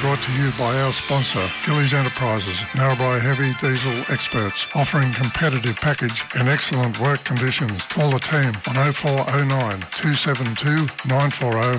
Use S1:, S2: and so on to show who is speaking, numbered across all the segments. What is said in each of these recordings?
S1: brought to you by our sponsor, Gillies Enterprises, Narrabri heavy diesel experts, offering competitive package and excellent work conditions. Call the team on 0409 272 940.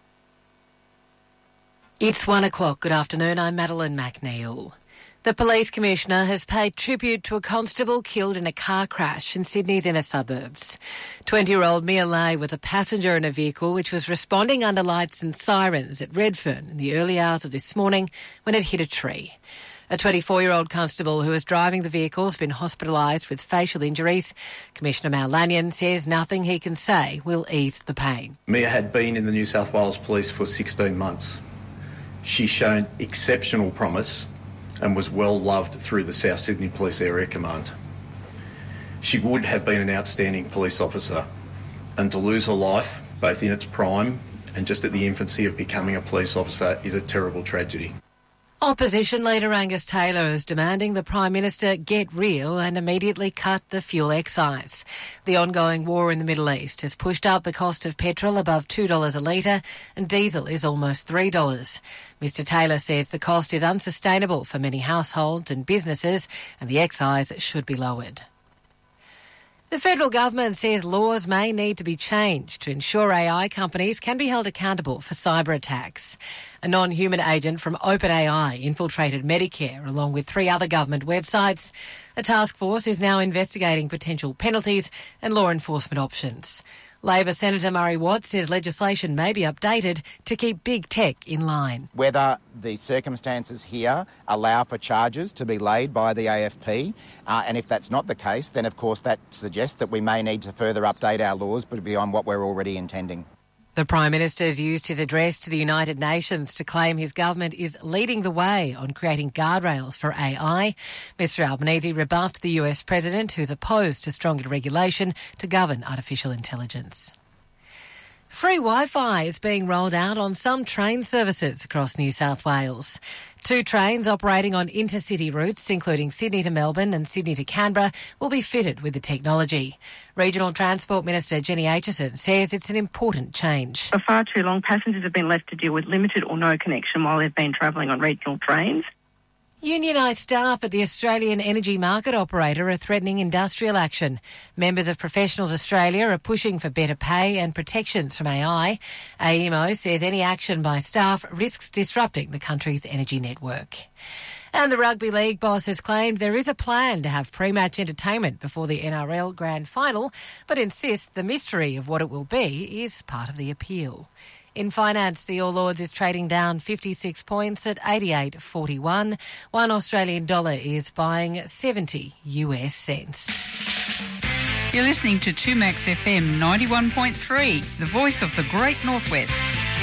S2: It's 1 o'clock. Good afternoon. I'm Madeline McNeil. The Police Commissioner has paid tribute to a constable killed in a car crash in Sydney's inner suburbs. 20-year-old Mia Lay was a passenger in a vehicle which was responding under lights and sirens at Redfern in the early hours of this morning when it hit a tree. A 24-year-old constable who was driving the vehicle has been hospitalised with facial injuries. Commissioner Mal Lanyon says nothing he can say will ease the pain.
S3: Mia had been in the New South Wales Police for 16 months. She's shown exceptional promise and was well loved through the South Sydney Police Area Command. She would have been an outstanding police officer, and to lose her life, both in its prime and just at the infancy of becoming a police officer, is a terrible tragedy.
S2: Opposition leader Angus Taylor is demanding the Prime Minister get real and immediately cut the fuel excise. The ongoing war in the Middle East has pushed up the cost of petrol above $2 a litre and diesel is almost $3. Mr Taylor says the cost is unsustainable for many households and businesses and the excise should be lowered. The federal government says laws may need to be changed to ensure AI companies can be held accountable for cyber attacks. A non-human agent from OpenAI infiltrated Medicare along with 3 other government websites. A task force is now investigating potential penalties and law enforcement options. Labor Senator Murray Watt says legislation may be updated to keep big tech in line.
S4: Whether the circumstances here allow for charges to be laid by the AFP, and if that's not the case, then of course that suggests that we may need to further update our laws but beyond what we're already intending.
S2: The Prime Minister has used his address to the United Nations to claim his government is leading the way on creating guardrails for AI. Mr Albanese rebuffed the US President, who's opposed to stronger regulation to govern artificial intelligence. Free Wi-Fi is being rolled out on some train services across New South Wales. 2 trains operating on intercity routes, including Sydney to Melbourne and Sydney to Canberra, will be fitted with the technology. Regional Transport Minister Jenny Aitchison says it's an important change.
S5: For far too long, passengers have been left to deal with limited or no connection while they've been travelling on regional trains.
S2: Unionised staff at the Australian energy market operator are threatening industrial action. Members of Professionals Australia are pushing for better pay and protections from AI. AEMO says any action by staff risks disrupting the country's energy network. And the Rugby League boss has claimed there is a plan to have pre-match entertainment before the NRL Grand Final, but insists the mystery of what it will be is part of the appeal. In finance, the All Ords is trading down 56 points at 88.41. 1 Australian dollar is buying 70 US cents.
S6: You're listening to 2Max FM 91.3, the voice of the Great Northwest.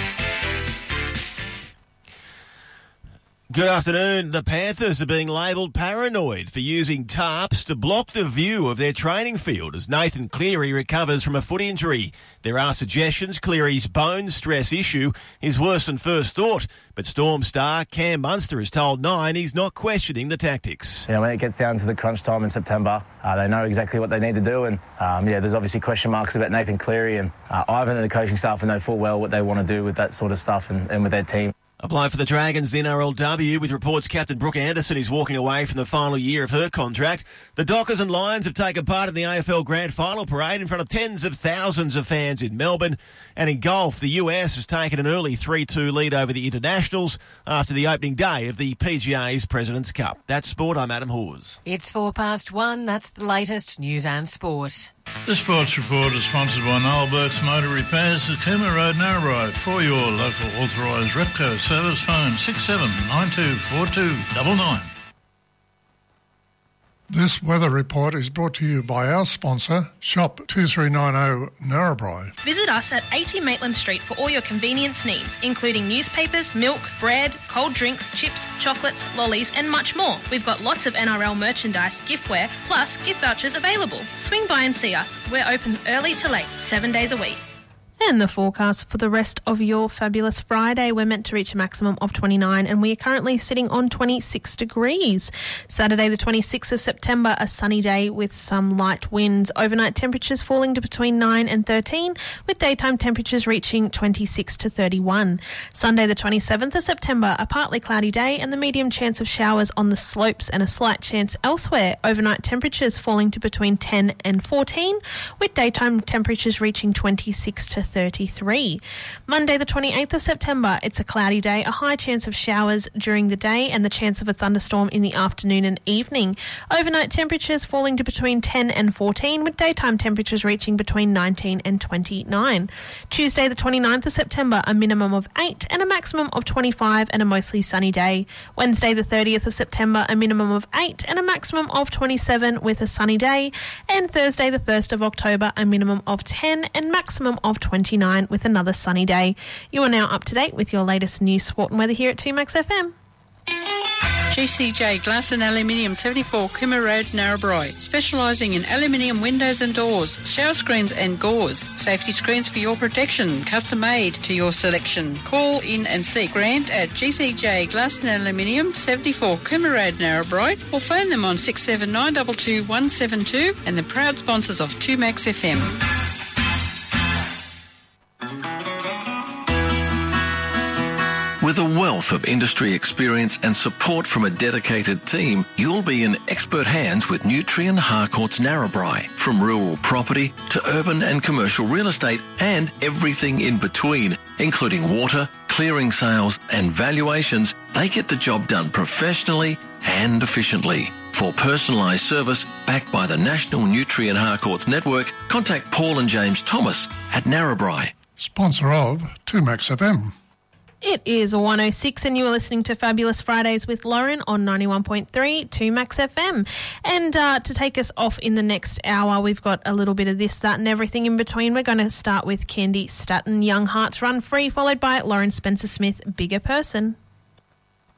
S7: Good afternoon. The Panthers are being labelled paranoid for using tarps to block the view of their training field as Nathan Cleary recovers from a foot injury. There are suggestions Cleary's bone stress issue is worse than first thought, but Storm star Cam Munster has told Nine he's not questioning the tactics.
S8: You know, when it gets down to the crunch time in September, they know exactly what they need to do, and there's obviously question marks about Nathan Cleary, and Ivan and the coaching staff know full well what they want to do with that sort of stuff and with their team.
S7: A blow for the Dragons in NRLW, with reports Captain Brooke Anderson is walking away from the final year of her contract. The Dockers and Lions have taken part in the AFL Grand Final parade in front of tens of thousands of fans in Melbourne. And in golf, the US has taken an early 3-2 lead over the Internationals after the opening day of the PGA's President's Cup. That's sport. I'm Adam Hawes.
S2: It's 1:04. That's the latest news and sport.
S9: The Sports Report is sponsored by Noel Burke's Motor Repairs at Cooma Road, Narrabri. For your local authorised Repco service, phone 67924299.
S1: This weather report is brought to you by our sponsor, Shop 2390 Narrabri.
S10: Visit us at 80 Maitland Street for all your convenience needs, including newspapers, milk, bread, cold drinks, chips, chocolates, lollies and much more. We've got lots of NRL merchandise, giftware, plus gift vouchers available. Swing by and see us. We're open early to late, 7 days a week. And the forecast for the rest of your fabulous Friday, we're meant to reach a maximum of 29 and we are currently sitting on 26 degrees. Saturday the 26th of September, a sunny day with some light winds. Overnight temperatures falling to between 9 and 13 with daytime temperatures reaching 26 to 31. Sunday the 27th of September, a partly cloudy day and the medium chance of showers on the slopes and a slight chance elsewhere. Overnight temperatures falling to between 10 and 14 with daytime temperatures reaching 26 to 33. Monday the 28th of September, it's a cloudy day, a high chance of showers during the day and the chance of a thunderstorm in the afternoon and evening. Overnight temperatures falling to between 10 and 14 with daytime temperatures reaching between 19 and 29. Tuesday the 29th of September, a minimum of 8 and a maximum of 25 and a mostly sunny day. Wednesday the 30th of September, a minimum of 8 and a maximum of 27 with a sunny day. And Thursday the 1st of October, a minimum of 10 and maximum of 29 with another sunny day. You are now up to date with your latest news, sport and weather here at 2Max FM.
S6: GCJ Glass and Aluminium, 74 Cooma Road, Narrabri. Specialising in aluminium windows and doors, shower screens and gauze. Safety screens for your protection, custom made to your selection. Call in and see Grant at GCJ Glass and Aluminium, 74 Cooma Road, Narrabri, or phone them on 67922 172 and the proud sponsors of 2Max FM.
S11: With a wealth of industry experience and support from a dedicated team, you'll be in expert hands with Nutrien Harcourts Narrabri. From rural property to urban and commercial real estate and everything in between, including water, clearing sales and valuations, they get the job done professionally and efficiently. For personalised service backed by the National Nutrien Harcourts Network, contact Paul and James Thomas at Narrabri.
S1: Sponsor of 2Max FM.
S10: It is 1:06 and you are listening to Fabulous Fridays with Lauren on 91.3 2Max FM. And to take us off in the next hour, we've got a little bit of this, that and everything in between. We're going to start with Candy Staton, Young Hearts Run Free, followed by Lauren Spencer-Smith, Bigger Person.